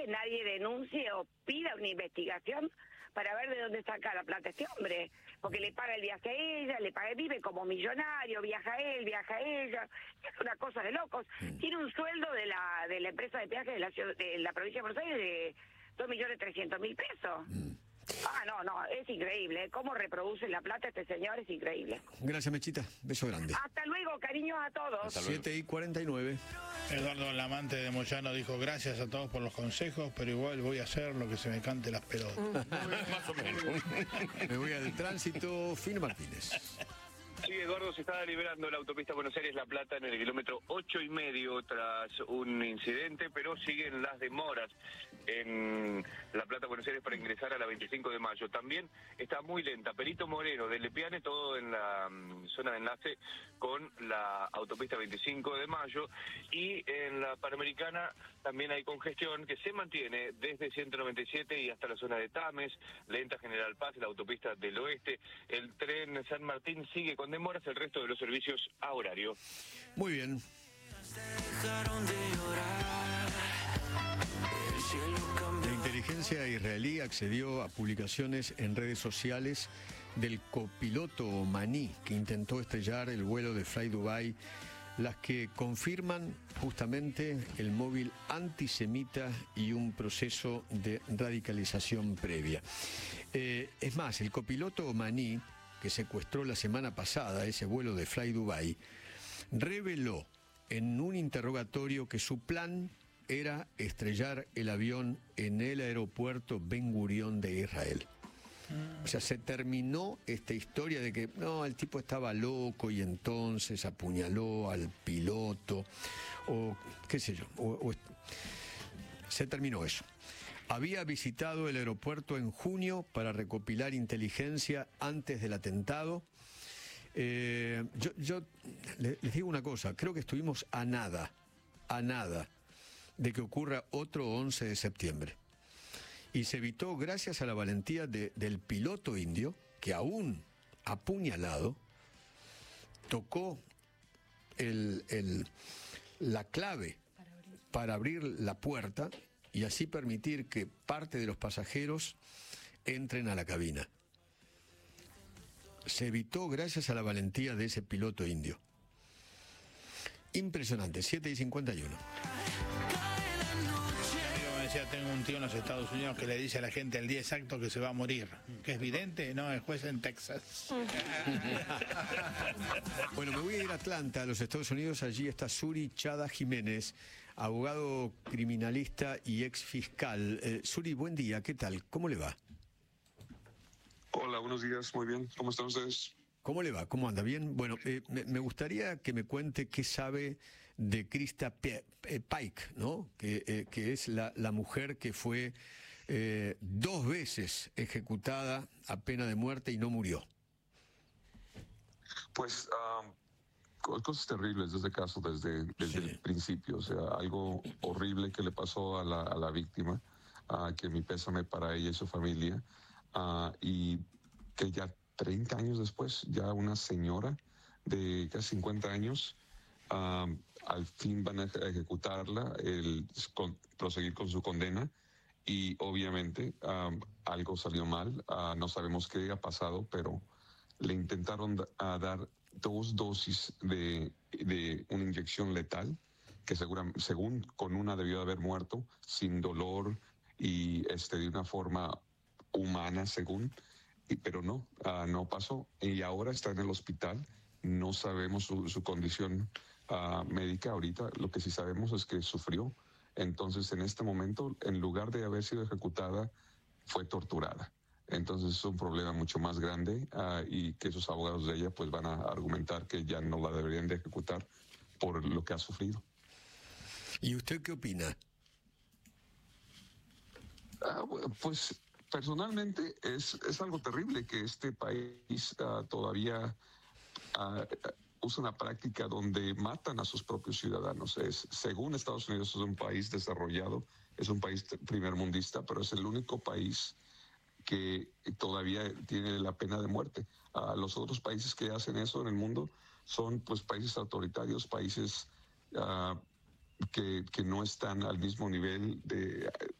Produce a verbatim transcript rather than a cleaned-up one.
nadie denuncie o pida una investigación para ver de dónde saca la plata este hombre, porque le paga el viaje a ella, le paga, vive como millonario, viaja él, viaja ella, es una cosa de locos. Mm. Tiene un sueldo de la de la empresa de peaje de la ciudad, de la provincia de Buenos Aires de dos millones trescientos mil pesos. Mm. Ah, no, no, es increíble. Cómo reproduce la plata este señor es increíble. Gracias, Mechita. Beso grande. Hasta luego, cariños a todos. siete y cuarenta y nueve. Eduardo Lamante de Moyano dijo: gracias a todos por los consejos, pero igual voy a hacer lo que se me cante las pelotas. Más o menos. Me voy al tránsito. Fino Martínez. Sí, Eduardo, se está liberando la autopista Buenos Aires-La Plata en el kilómetro ocho y medio tras un incidente, pero siguen las demoras en La Plata, Buenos Aires para ingresar a la veinticinco de mayo. También está muy lenta Perito Moreno de Lepiane, todo en la um, zona de enlace con la autopista veinticinco de mayo, y en la Panamericana también hay congestión que se mantiene desde ciento noventa y siete y hasta la zona de Tames, lenta General Paz, la autopista del oeste. El tren San Martín sigue con demoras, el resto de los servicios a horario. Muy bien. La inteligencia israelí accedió a publicaciones en redes sociales del copiloto omaní que intentó estrellar el vuelo de Fly Dubai, las que confirman justamente el móvil antisemita y un proceso de radicalización previa. Eh, es más, el copiloto omaní que secuestró la semana pasada ese vuelo de Fly Dubai, reveló en un interrogatorio que su plan era estrellar el avión en el aeropuerto Ben Gurión de Israel. O sea, se terminó esta historia de que no, el tipo estaba loco y entonces apuñaló al piloto, o qué sé yo, o, o, se terminó eso. Había visitado el aeropuerto en junio para recopilar inteligencia antes del atentado. Eh, yo yo les digo una cosa, creo que estuvimos a nada, a nada de que ocurra otro once de septiembre. Y se evitó gracias a la valentía de, del piloto indio, que aún apuñalado, tocó el, el, la clave para abrir. para abrir la puerta y así permitir que parte de los pasajeros entren a la cabina. Se evitó gracias a la valentía de ese piloto indio. Impresionante, siete y cincuenta y uno. Decía, tengo un tío en los Estados Unidos que le dice a la gente el día exacto que se va a morir. ¿Que es vidente? No, es juez en Texas. Bueno, me voy a ir a Atlanta, a los Estados Unidos. Allí está Suri Chada Jiménez, abogado criminalista y ex fiscal. Eh, Suri, buen día, ¿qué tal? ¿Cómo le va? Hola, buenos días, muy bien. ¿Cómo están ustedes? ¿Cómo le va? ¿Cómo anda? Bien. Bueno, eh, me, me gustaría que me cuente qué sabe de Krista P eh, Pike, ¿no? Que, eh, que es la, la mujer que fue eh, dos veces ejecutada a pena de muerte y no murió. Pues um, cosas terribles de ese caso desde, desde sí. el principio. O sea, algo horrible que le pasó a la, a la víctima, uh, que mi pésame para ella y su familia, uh, y que ya treinta años después, ya una señora de casi cincuenta años, um, al fin van a ejecutarla, el, con, proseguir con su condena, y obviamente um, algo salió mal, uh, no sabemos qué ha pasado, pero le intentaron da, a dar dos dosis de, de una inyección letal, que segura, según con una debió haber muerto, sin dolor y este, de una forma humana, según. Pero no, uh, no pasó. Y ahora está en el hospital. No sabemos su, su condición uh, médica ahorita. Lo que sí sabemos es que sufrió. Entonces, en este momento, en lugar de haber sido ejecutada, fue torturada. Entonces, es un problema mucho más grande uh, y que esos abogados de ella pues van a argumentar que ya no la deberían de ejecutar por lo que ha sufrido. ¿Y usted qué opina? Uh, pues... Personalmente es, es algo terrible que este país uh, todavía uh, usa una práctica donde matan a sus propios ciudadanos. Es, según Estados Unidos es un país desarrollado, es un país primermundista, pero es el único país que todavía tiene la pena de muerte. Uh, los otros países que hacen eso en el mundo son pues países autoritarios, países uh, que, que no están al mismo nivel de,